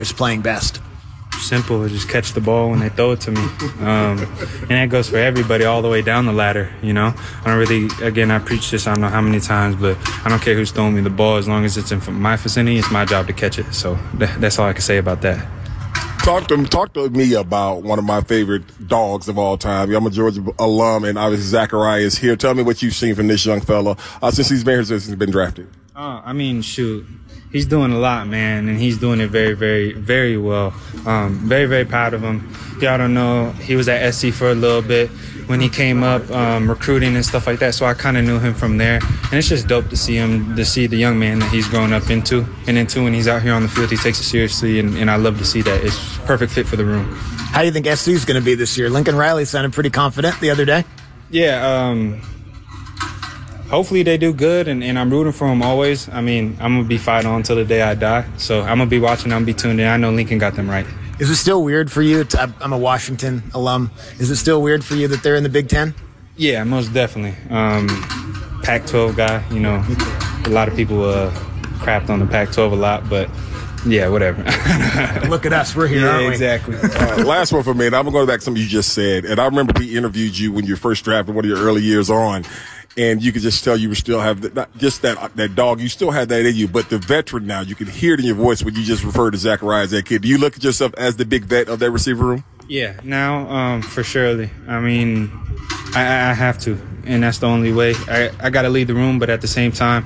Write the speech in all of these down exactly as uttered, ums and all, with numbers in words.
is playing best? Simple. Just catch the ball when they throw it to me. Um, and that goes for everybody all the way down the ladder, you know. I don't really, again, I preach this I don't know how many times, but I don't care who's throwing me the ball. As long as it's in my vicinity, it's my job to catch it. So that, that's all I can say about that. Talk to talk to me about one of my favorite dogs of all time. I'm a Georgia alum, and obviously Zachariah is here. Tell me what you've seen from this young fella uh, since he's been here, since he's been drafted. Uh, I mean, shoot. He's doing a lot, man, and he's doing it very, very, very well. Um, very, very proud of him. Y'all don't know, he was at S C for a little bit when he came up, um, recruiting and stuff like that, so I kind of knew him from there. And it's just dope to see him, to see the young man that he's grown up into. And then, too, when he's out here on the field, he takes it seriously, and, and I love to see that. It's perfect fit for the room. How do you think S C's going to be this year? Lincoln Riley sounded pretty confident the other day. Yeah, um... hopefully they do good, and, and I'm rooting for them always. I mean, I'm going to be fighting on until the day I die. So I'm going to be watching, I'm going to be tuned in. I know Lincoln got them right. Is it still weird for you? To, I'm a Washington alum. Is it still weird for you that they're in the Big Ten? Yeah, most definitely. Um, Pac twelve guy, you know, a lot of people uh, crapped on the Pac twelve a lot, but yeah, whatever. Look at us. We're here, yeah, aren't we? Exactly. Uh, last one for me, and I'm going to go back to something you just said. And I remember we interviewed you when you first drafted, one of your early years on. And you could just tell you were still have the, not just that that dog. You still have that in you, but the veteran now, you can hear it in your voice when you just refer to Zachariah as that kid. Do you look at yourself as the big vet of that receiver room? Yeah, now um, for surely. I mean, I, I have to, and that's the only way. I, I got to lead the room, but at the same time,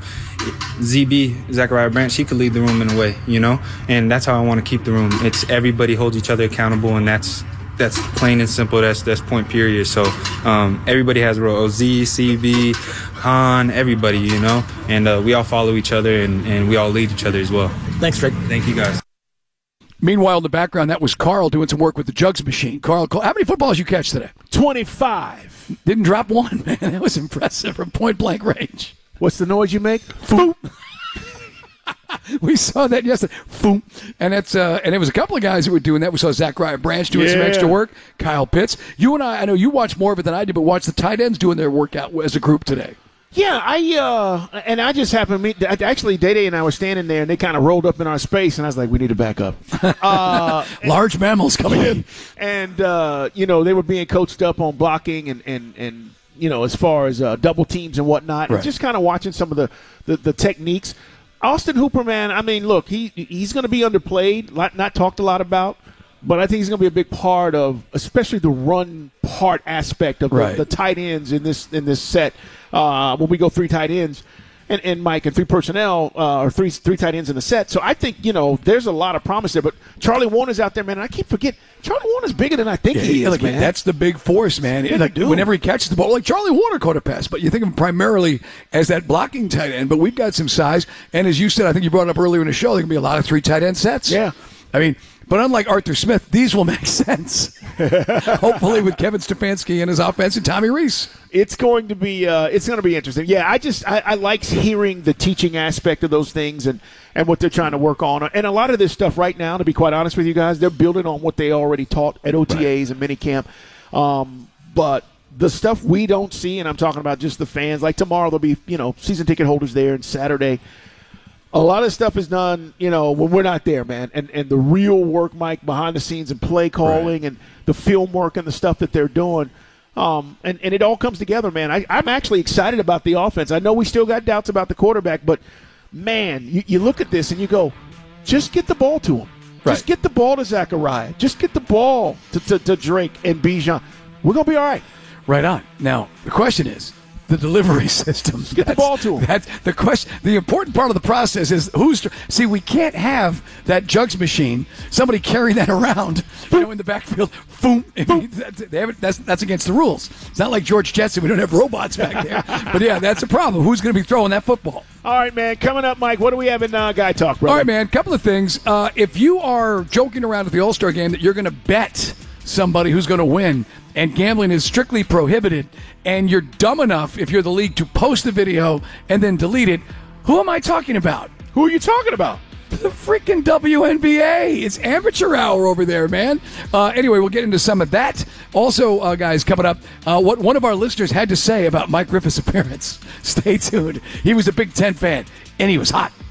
Z B, Zachariah Branch, he could lead the room in a way, you know? And that's how I want to keep the room. It's everybody holds each other accountable, and that's That's plain and simple. That's that's point period. So um, everybody has a role. O Z, C B, Han, everybody, you know. And uh, we all follow each other, and, and we all lead each other as well. Thanks, Drake. Thank you, guys. Meanwhile, in the background, that was Carl doing some work with the Jugs machine. Carl, how many footballs you catch today? twenty-five. Didn't drop one, man. That was impressive from point-blank range. What's the noise you make? Boop. We saw that yesterday. Boom. And that's uh, and it was a couple of guys who were doing that. We saw Zachariah Branch doing yeah. some extra work. Kyle Pitts. You and I, I know you watch more of it than I do, but watch the tight ends doing their workout as a group today. Yeah, I uh, and I just happened to meet. Actually, Day Day and I were standing there, and they kind of rolled up in our space, and I was like, "We need to back up." Uh, Large mammals coming in, and uh, you know they were being coached up on blocking and and and you know as far as uh, double teams and whatnot, right. and just kind of watching some of the, the the techniques. Austin Hooper, man, I mean, look, he he's going to be underplayed, not, not talked a lot about, but I think he's going to be a big part of, especially the run part aspect of right. the, the tight ends in this in this set. Uh, when we go three tight ends, and, and Mike and three personnel, uh, or three three tight ends in the set. So I think you know there's a lot of promise there. But Charlie Warner's out there, man. And I keep forgetting Charlie Warner's bigger than I think yeah, he is, like, man. That's the big force, man. Yeah, like, whenever he catches the ball, like Charlie Warner caught a pass, but you think of him primarily as that blocking tight end. But we've got some size, and as you said, I think you brought it up earlier in the show, there can be a lot of three tight end sets. Yeah, I mean. But unlike Arthur Smith, these will make sense. Hopefully, with Kevin Stefanski and his offense and Tommy Rees, it's going to be uh, it's going to be interesting. Yeah, I just I, I like hearing the teaching aspect of those things and, and what they're trying to work on. And a lot of this stuff right now, to be quite honest with you guys, they're building on what they already taught at O T As right. and minicamp. Um, but the stuff we don't see, and I'm talking about just the fans. Like tomorrow, there'll be you know season ticket holders there, and Saturday. A lot of stuff is done, you know, when we're not there, man. And and the real work, Mike, behind the scenes and play calling right. and the film work and the stuff that they're doing. Um, and, and it all comes together, man. I, I'm actually excited about the offense. I know we still got doubts about the quarterback, but, man, you, you look at this and you go, just get the ball to him. Just right. get the ball to Zachariah. Just get the ball to, to, to Drake and Bijan. We're going to be all right. Right on. Now, the question is, the delivery system. Get the ball to him. That's the question. The important part of the process is who's. See, we can't have that jugs machine. Somebody carrying that around, you know, in the backfield. Boom. Boom. They have it, that's that's against the rules. It's not like George Jetson. We don't have robots back there. But yeah, that's a problem. Who's going to be throwing that football? All right, man. Coming up, Mike. What do we have in uh, Guy Talk, brother? All right, man. Couple of things. Uh, if you are joking around at the All-Star game that you're going to bet somebody who's going to win, and gambling is strictly prohibited, and you're dumb enough, if you're the league, to post the video and then delete it, who am I talking about? Who are you talking about? The freaking W N B A. It's amateur hour over there, man. Uh, anyway, we'll get into some of that. Also, uh, guys, coming up, uh, what one of our listeners had to say about Mike Griffith's appearance. Stay tuned. He was a Big Ten fan, and he was hot.